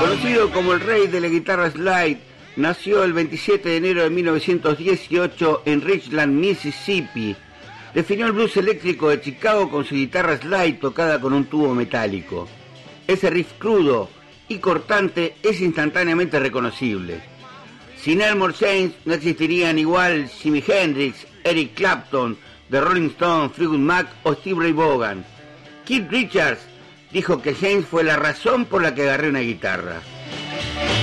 Conocido como el rey de la guitarra slide, nació el 27 de enero de 1918 en Richland, Mississippi. Definió el blues eléctrico de Chicago con su guitarra slide tocada con un tubo metálico. Ese riff crudo y cortante es instantáneamente reconocible. Sin Elmore James no existirían igual Jimi Hendrix, Eric Clapton, The Rolling Stones, Fleetwood Mac o Steve Ray Vaughan. Keith Richards dijo que James fue la razón por la que agarré una guitarra.